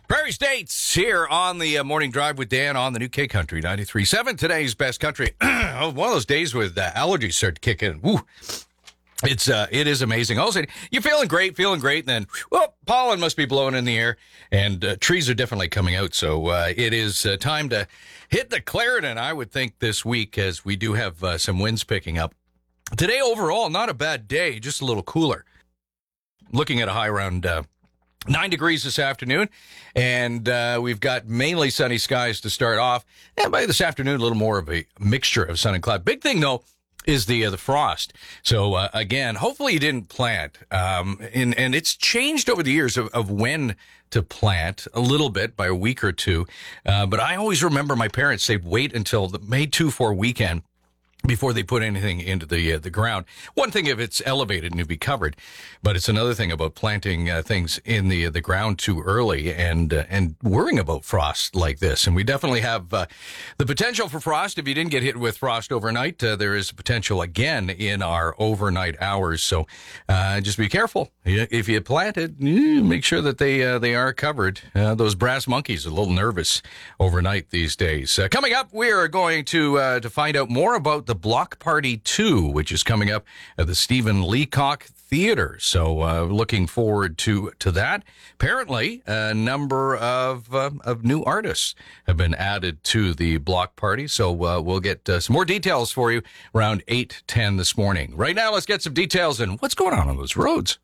Prairie States here on the Morning Drive with Dan on the new K Country 93.7. Today's best country. One of those days with allergies start to kick in. Woo. It is amazing. Also, you're feeling great, and then, pollen must be blowing in the air, and trees are definitely coming out. So it is time to hit the Clarendon, I would think, this week, as we do have some winds picking up. Today, overall, not a bad day, just a little cooler. Looking at a high around 9 degrees this afternoon, and we've got mainly sunny skies to start off. And by this afternoon, a little more of a mixture of sun and cloud. Big thing, though, is the frost. So, again, hopefully you didn't plant. And it's changed over the years of when to plant a little bit by a week or two. But I always remember my parents, they'd wait until the May 2-4 weekend before they put anything into the ground. One thing if it's elevated and it'd be covered, but it's another thing about planting things in the ground too early and worrying about frost like this. And we definitely have the potential for frost. If you didn't get hit with frost overnight, there is potential again in our overnight hours. So just be careful. If you plant it, make sure that they are covered. Those brass monkeys are a little nervous overnight these days. Coming up, we are going to find out more about the Block Party 2, which is coming up at the Stephen Leacock Theater. So looking forward to that. Apparently, a number of new artists have been added to the Block Party. So we'll get some more details for you around 8:10 this morning. Right now, let's get some details on what's going on those roads.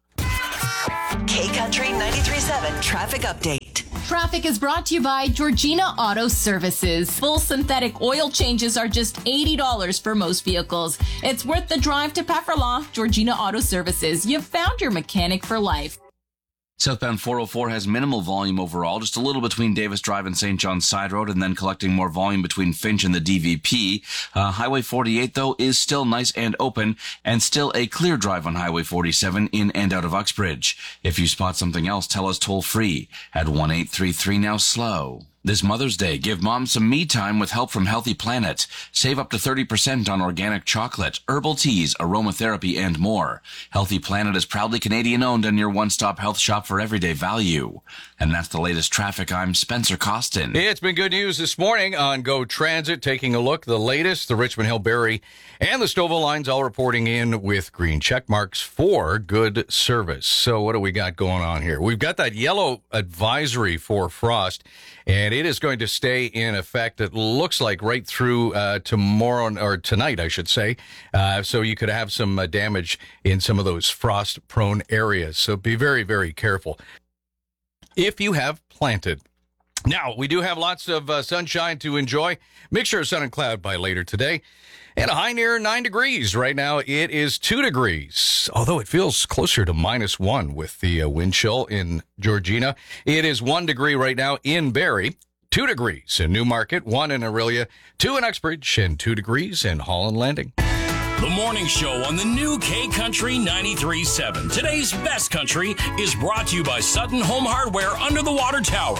K Country 93.7 Traffic Update. Traffic is brought to you by Georgina Auto Services. Full synthetic oil changes are just $80 for most vehicles. It's worth the drive to Pefferlaw. Georgina Auto Services. You've found your mechanic for life. Southbound 404 has minimal volume overall, just a little between Davis Drive and St. John's Side Road, and then collecting more volume between Finch and the DVP. Highway 48, though, is still nice and open, and still a clear drive on Highway 47 in and out of Uxbridge. If you spot something else, tell us toll-free at 1-833 now slow. This Mother's Day, give Mom some me time with help from Healthy Planet. Save up to 30% on organic chocolate, herbal teas, aromatherapy, and more. Healthy Planet is proudly Canadian-owned and your one-stop health shop for everyday value. And that's the latest traffic. I'm Spencer Costin. It's been good news this morning on Go Transit. Taking a look, the latest, the Richmond Hill, Barrie, and the Stouffville lines all reporting in with green check marks for good service. So what do we got going on here? We've got that yellow advisory for frost, and it is going to stay in effect, it looks like, right through tomorrow, or tonight, I should say. So you could have some damage in some of those frost-prone areas. So be very, very careful if you have planted. Now, we do have lots of sunshine to enjoy. Mixture of sun and cloud by later today. And a high near 9 degrees. Right now, it is 2 degrees, although it feels closer to -1 with the wind chill in Georgina. It is 1 degree right now in Barrie, 2 degrees in Newmarket, 1 in Orillia, 2 in Uxbridge, and 2 degrees in Holland Landing. The morning show on the new K Country 93.7. Today's best country is brought to you by Sutton Home Hardware under the water tower.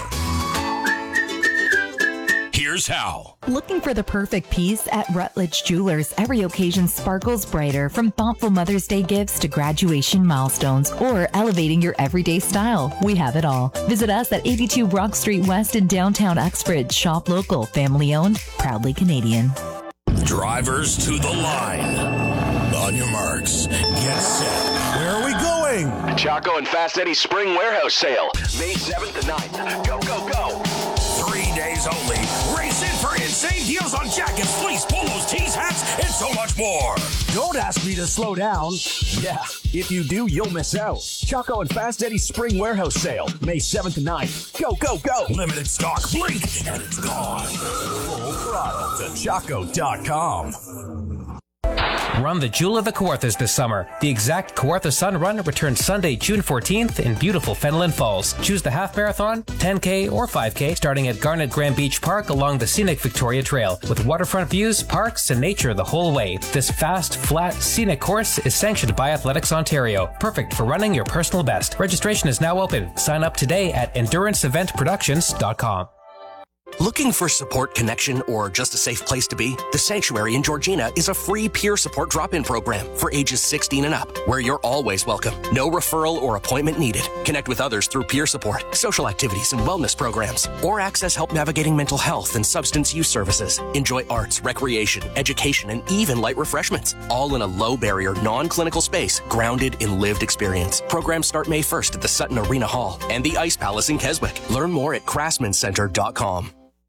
Here's how. Looking for the perfect piece? At Rutledge Jewelers, every occasion sparkles brighter, from thoughtful Mother's Day gifts to graduation milestones or elevating your everyday style. We have it all. Visit us at 82 Brock Street West in downtown Uxbridge. Shop local, family owned, proudly Canadian. Drivers to the line. On your marks, get set. Where are we going? Chaco and Fast Eddie's Spring Warehouse Sale, May 7th to 9th. Go, go, go. 3 days only. Race in for insane deals on jackets, fleece, polos, tees, hats, and so much more. Don't ask me to slow down. Yeah, if you do, you'll miss out. Chaco and Fast Eddie's Spring Warehouse Sale, May 7th to 9th. Go, go, go. Limited stock. Blink, and it's gone. Full throttle to Chaco.com. Run the Jewel of the Kawarthas this summer. The Exact Kawartha Sun Run returns Sunday, June 14th in beautiful Fenelon Falls. Choose the half marathon, 10K, or 5K starting at Garnet Grand Beach Park along the scenic Victoria Trail with waterfront views, parks, and nature the whole way. This fast, flat, scenic course is sanctioned by Athletics Ontario. Perfect for running your personal best. Registration is now open. Sign up today at enduranceeventproductions.com. Looking for support, connection, or just a safe place to be? The Sanctuary in Georgina is a free peer support drop-in program for ages 16 and up, where you're always welcome. No referral or appointment needed. Connect with others through peer support, social activities, and wellness programs, or access help navigating mental health and substance use services. Enjoy arts, recreation, education, and even light refreshments, all in a low-barrier, non-clinical space grounded in lived experience. Programs start May 1st at the Sutton Arena Hall and the Ice Palace in Keswick. Learn more at craftsmancenter.com.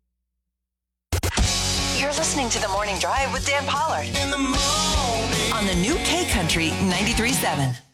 You're listening to The Morning Drive with Dan Pollard on the new K Country 93.7.